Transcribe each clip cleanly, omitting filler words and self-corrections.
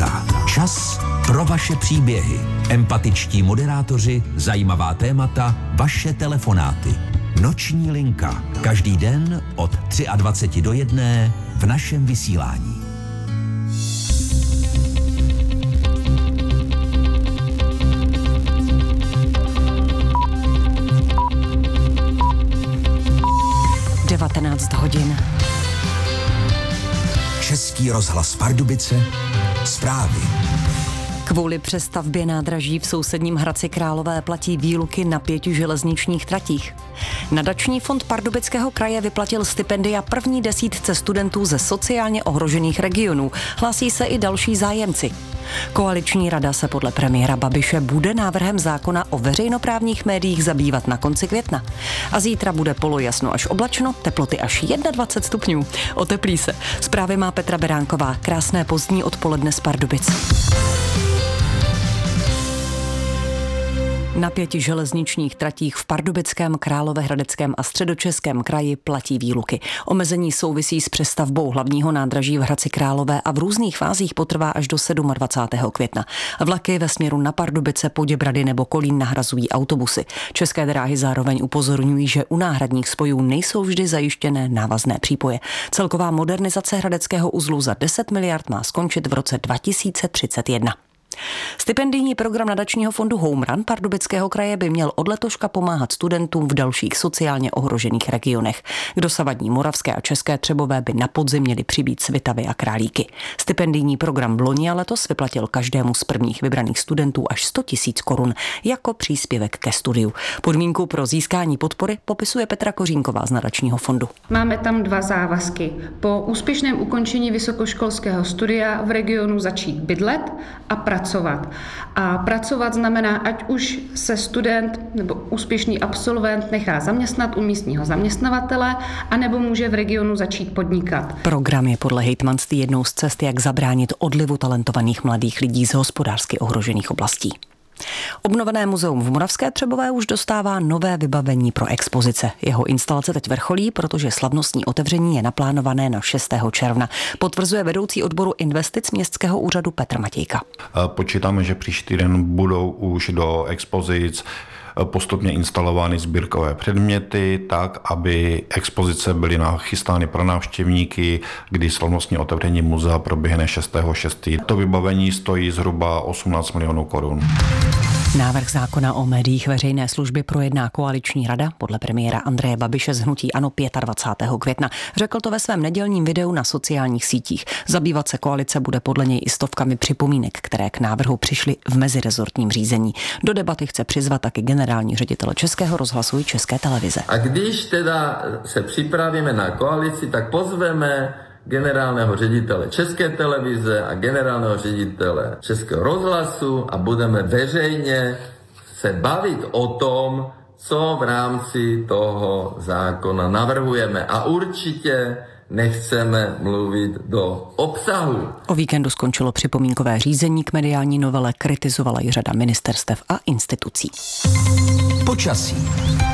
Linka. Čas pro vaše příběhy. Empatičtí moderátoři, zajímavá témata, vaše telefonáty. Noční linka. Každý den od 23 do 1 v našem vysílání. hodin. Český rozhlas Pardubice, zprávy. Kvůli přestavbě nádraží v sousedním Hradci Králové platí výluky na 5 železničních tratích. Nadační fond Pardubického kraje vyplatil stipendia první desítce studentů ze sociálně ohrožených regionů. Hlásí se i další zájemci. Koaliční rada se podle premiéra Babiše bude návrhem zákona o veřejnoprávních médiích zabývat na konci května. A zítra bude polojasno až oblačno, teploty až 21 stupňů. Oteplí se. Zprávy má Petra Beránková. Krásné pozdní odpoledne z Pardubic. Na 5 železničních tratích v Pardubickém, Královéhradeckém a Středočeském kraji platí výluky. Omezení souvisí s přestavbou hlavního nádraží v Hradci Králové a v různých fázích potrvá až do 27. května. Vlaky ve směru na Pardubice, Poděbrady nebo Kolín nahrazují autobusy. České dráhy zároveň upozorňují, že u náhradních spojů nejsou vždy zajištěné návazné přípoje. Celková modernizace hradeckého uzlu za 10 miliard má skončit v roce 2031. Stipendijní program nadačního fondu Home Run Pardubického kraje by měl od letoška pomáhat studentům v dalších sociálně ohrožených regionech. K dosavadní Moravské a České Třebové by na podzim měly přibýt Svitavy a Králíky. Stipendijní program v loni a letos vyplatil každému z prvních vybraných studentů až 100 000 korun jako příspěvek ke studiu. Podmínku pro získání podpory popisuje Petra Kořínková z nadačního fondu. Máme tam 2 závazky. Po úspěšném ukončení vysokoškolského studia v regionu začít bydlet a pracovat. A pracovat znamená, ať už se student nebo úspěšný absolvent nechá zaměstnat u místního zaměstnavatele, anebo může v regionu začít podnikat. Program je podle hejtmanství jednou z cest, jak zabránit odlivu talentovaných mladých lidí z hospodářsky ohrožených oblastí. Obnovené muzeum v Moravské Třebové už dostává nové vybavení pro expozice. Jeho instalace teď vrcholí, protože slavnostní otevření je naplánované na 6. června. Potvrzuje vedoucí odboru investic městského úřadu Petr Matějka. Počítáme, že příští týden budou už do expozic postupně instalovány sbírkové předměty, tak, aby expozice byly nachystány pro návštěvníky, kdy slavnostní otevření muzea proběhne 6.6. To vybavení stojí zhruba 18 milionů korun. Návrh zákona o médiích veřejné služby projedná koaliční rada podle premiéra Andreje Babiše z hnutí ANO 25. května. Řekl to ve svém nedělním videu na sociálních sítích. Zabývat se koalice bude podle něj i stovkami připomínek, které k návrhu přišly v mezirezortním řízení. Do debaty chce přizvat taky generální ředitel Českého rozhlasu i České televize. A když teda se připravíme na koalici, tak pozveme generálního ředitele České televize a generálního ředitele Českého rozhlasu a budeme veřejně se bavit o tom, co v rámci toho zákona navrhujeme. A určitě nechceme mluvit do obsahu. O víkendu skončilo připomínkové řízení k mediální novele, kritizovala i řada ministerstev a institucí. Počasí.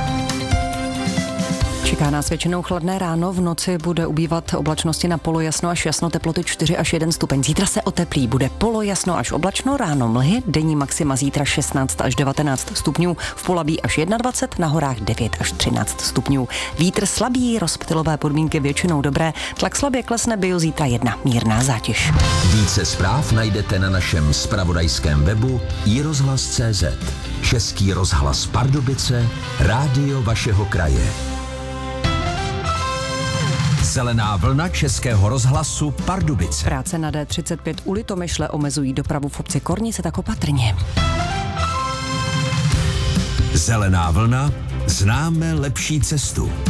Čeká nás většinou chladné ráno, v noci bude ubývat oblačnosti na polojasno až jasno, teploty 4 až 1 stupeň. Zítra se oteplí, bude polojasno až oblačno, ráno mlhy, denní maxima zítra 16 až 19 stupňů, v Polabí až 21, na horách 9 až 13 stupňů. Vítr slabý, rozptylové podmínky většinou dobré, tlak slabě klesne, bio zítra 1, mírná zátěž. Více zpráv najdete na našem zpravodajském webu iRozhlas.cz. Český rozhlas Pardubice, rádio vašeho kraje. Zelená vlna Českého rozhlasu Pardubice. Práce na D35 u Litomyšle omezují dopravu v obci Kornice tak opatrně. Zelená vlna, známe lepší cestu.